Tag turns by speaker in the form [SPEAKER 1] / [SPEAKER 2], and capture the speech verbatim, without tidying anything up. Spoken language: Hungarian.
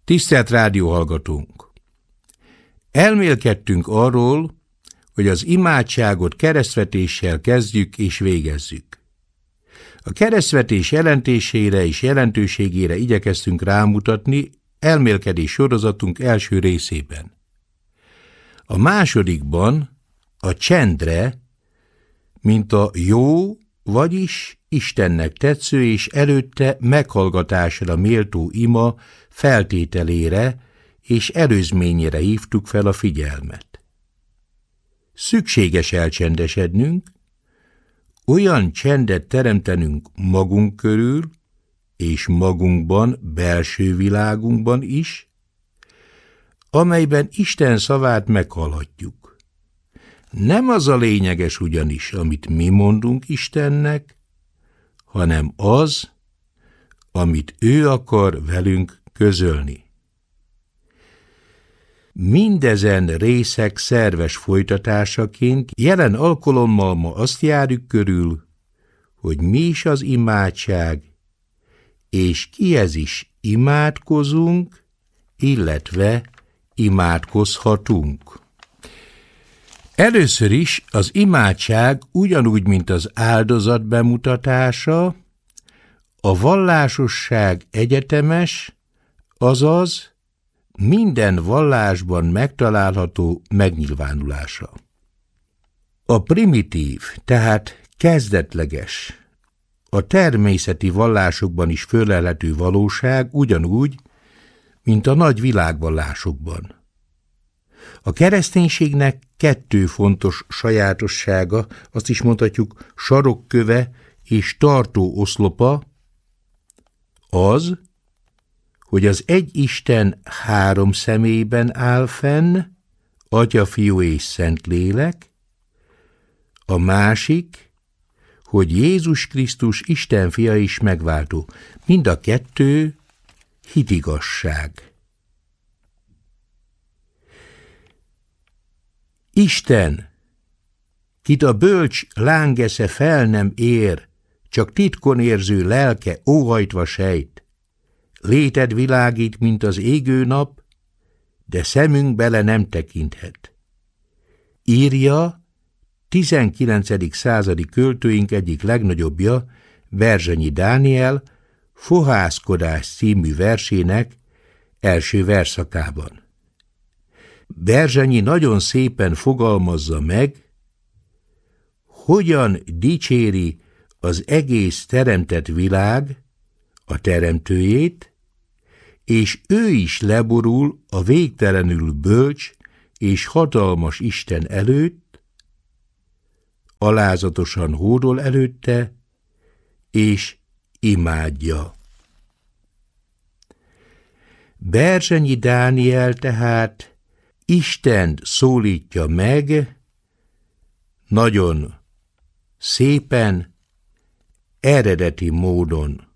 [SPEAKER 1] Tisztelt rádióhallgatónk! Elmélkedtünk arról, hogy az imádságot keresztvetéssel kezdjük és végezzük. A keresztvetés jelentésére és jelentőségére igyekeztünk rámutatni elmélkedés sorozatunk első részében. A másodikban a csendre, mint a jó, vagyis Istennek tetsző és előtte meghallgatásra méltó ima feltételére és előzményére hívtuk fel a figyelmet. Szükséges elcsendesednünk, olyan csendet teremtenünk magunk körül és magunkban, belső világunkban is, amelyben Isten szavát meghallhatjuk. Nem az a lényeges ugyanis, amit mi mondunk Istennek, hanem az, amit ő akar velünk közölni. Mindezen részek szerves folytatásaként jelen alkalommal ma azt járjuk körül, hogy mi is az imádság, és kihez is imádkozunk, illetve imádkozhatunk. Először is az imádság ugyanúgy, mint az áldozat bemutatása, a vallásosság egyetemes, azaz minden vallásban megtalálható megnyilvánulása. A primitív, tehát kezdetleges, a természeti vallásokban is fölelhető valóság ugyanúgy, mint a nagy világvallásokban. A kereszténységnek kettő fontos sajátossága, azt is mondhatjuk sarokköve és tartó oszlopa, az, hogy az egy Isten három személyben áll fenn, Atya, Fiú és Szentlélek, a másik, hogy Jézus Krisztus Isten fia és megváltó. Mind a kettő hitigazság. Isten, kit a bölcs lángesze fel nem ér, csak titkon érző lelke óhajtva sejt, léted világít, mint az égő nap, de szemünk bele nem tekinthet. Írja tizenkilencedik századi költőink egyik legnagyobbja, Berzsenyi Dániel Fohászkodás című versének első versszakában. Berzsenyi nagyon szépen fogalmazza meg, hogyan dicséri az egész teremtett világ a teremtőjét, és ő is leborul a végtelenül bölcs és hatalmas Isten előtt, alázatosan hódol előtte, és imádja. Berzsenyi Dániel tehát Istent szólítja meg, nagyon szépen, eredeti módon.